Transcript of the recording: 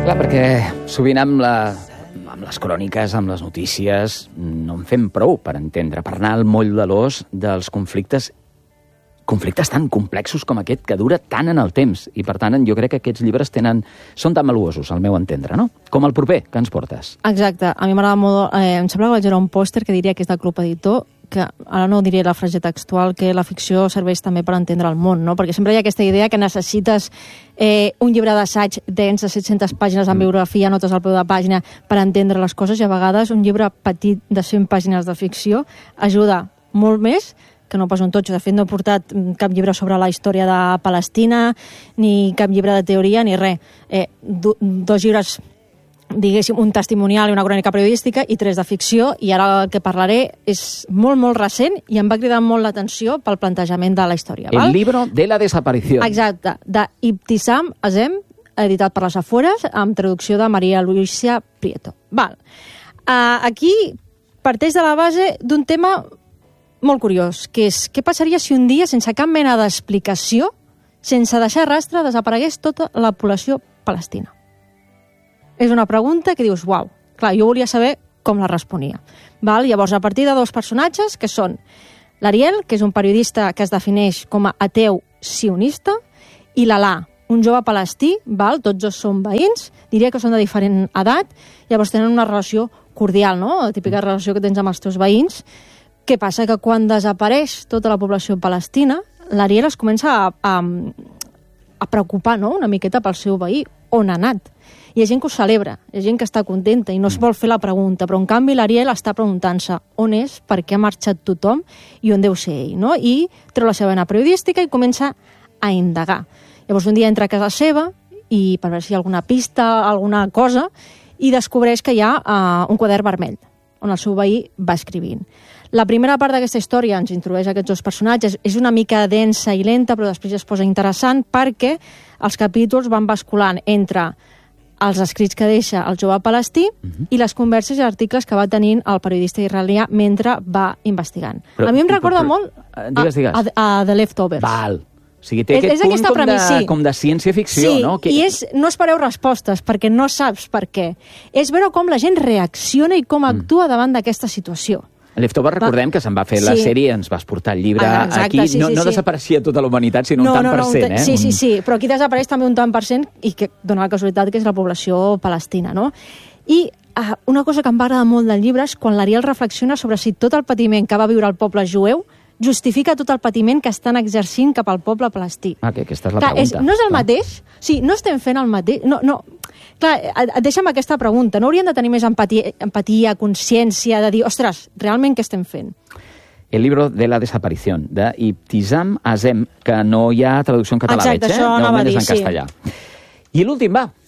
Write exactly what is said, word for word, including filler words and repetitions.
Clar, perquè sovint amb, la, amb les cròniques, amb les notícies, no en fem prou per entendre, per anar al moll de l'os dels conflictes, conflictes tan complexos com aquest, que dura tant en el temps. I, per tant, jo crec que aquests llibres tenen, són tan valuosos, al meu entendre, no? Com el proper, que ens portes. Exacte. A mi m'agrada molt... Eh, em sembla que vaig veure un pòster que diria que és del Club Editor, que ara no diré la frase textual, que la ficció serveix també per entendre el món, no? Perquè sempre hi ha aquesta idea que necessites eh, un llibre d'assaig dens de set-centes pàgines amb biografia, notes al peu de pàgina, per entendre les coses, i a vegades un llibre petit de cent pàgines de ficció ajuda molt més que no pas un totxo. De fet, no he portat cap llibre sobre la història de Palestina, ni cap llibre de teoria, ni res. Eh, do, dos llibres, diguéssim, un testimonial i una crònica periodística, i tres de ficció, i ara el que parlaré és molt, molt recent, i em va cridar molt l'atenció pel plantejament de la història. El val? libro de la desaparición. Exacte, de Ibtisam Azem, editat per les Afores, amb traducció de Maria Luisa Prieto. Val. Uh, aquí parteix de la base d'un tema molt curiós, que és què passaria si un dia, sense cap mena d'explicació, sense deixar rastre, desaparegués tota la població palestina. És una pregunta que dius, uau, clar, jo volia saber com la responia. Val? Llavors, a partir de dos personatges, que són l'Ariel, que és un periodista que es defineix com a ateu sionista, i l'Alà, un jove palestí, val? Tots dos són veïns, diria que són de diferent edat, llavors tenen una relació cordial, no? La típica relació que tens amb els teus veïns. Què passa? Que quan desapareix tota la població palestina, l'Ariel es comença a, a, a preocupar, no?, una miqueta pel seu veí, on ha anat. Hi ha gent que ho celebra, hi ha gent que està contenta i no es vol fer la pregunta, però en canvi l'Ariel està preguntant-se on és, per què ha marxat tothom i on deu ser ell, no? I treu la seva vena periodística i comença a indagar. Llavors un dia entra a casa seva i per veure si hi ha alguna pista, alguna cosa, i descobreix que hi ha uh, un quadern vermell on el seu veí va escrivint. La primera part d'aquesta història ens introdueix aquests dos personatges. És una mica densa i lenta, però després es posa interessant perquè els capítols van basculant entre els escrits que deixa el jove palestí uh-huh. i les converses i articles que va tenint el periodista israelià mentre va investigant. Però, a mi em recorda però, molt a, digues, digues. A, a The Leftovers. Val. O sigui, té és, aquest és punt com, premis, de, sí. com de ciència-ficció, sí, no? Que... i és, no espereu respostes, perquè no saps per què. És veure com la gent reacciona i com actua mm. davant d'aquesta situació. Leftovers, recordem que se'n va fer sí. la sèrie, ens vas portar el llibre ah, exacte, aquí. Sí, no, sí, no sí. desapareixia tota la humanitat, sinó no, un tant no, no, per cent, eh? Sí, sí, sí, però aquí desapareix també un tant per cent, i que dona la casualitat que és la població palestina, no? I uh, una cosa que em va agradar molt del llibre és quan l'Ariel reflexiona sobre si tot el patiment que va viure el poble jueu justifica tot el patiment que estan exercint cap al poble palestí. Ah, que aquesta és la clar, pregunta. És, no és el clar. mateix? Sí, no estem fent el mateix? No, no. Clar, et deixa'm aquesta pregunta. No hauríem de tenir més empatia, empatia, consciència, de dir, ostres, realment què estem fent? El libro de la desaparición, de Ibtisam Azem, que no hi ha traducció en català, exacte, veig, eh? Això no, anava a dir, és en castellà. sí. I l'últim, va.